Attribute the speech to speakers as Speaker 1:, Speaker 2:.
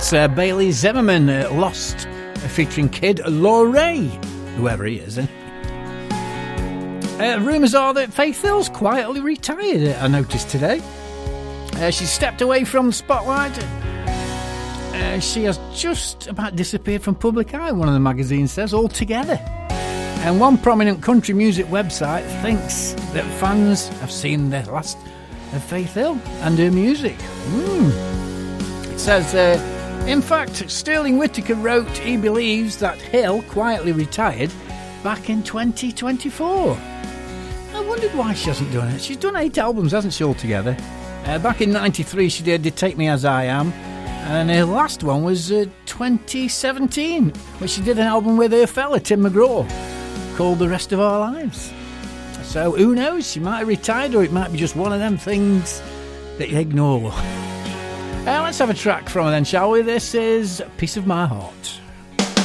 Speaker 1: That's Bailey Zimmerman, Lost, featuring Kid Laroi, whoever he is. Rumours are that Faith Hill's quietly retired, I noticed today. She stepped away from the spotlight. She has just about disappeared from public eye, one of the magazines says, altogether. And one prominent country music website thinks that fans have seen the last of Faith Hill and her music. It says, in fact, Sterling Whittaker wrote he believes that Hill quietly retired back in 2024. I wondered why she hasn't done it. She's done 8 albums, hasn't she, altogether? Back in 93 she did Take Me As I Am, and her last one was 2017, where she did an album with her fella Tim McGraw called The Rest of Our Lives. So who knows, she might have retired, or it might be just one of them things that you ignore. Let's have a track from her then, shall we? This is Piece of My Heart.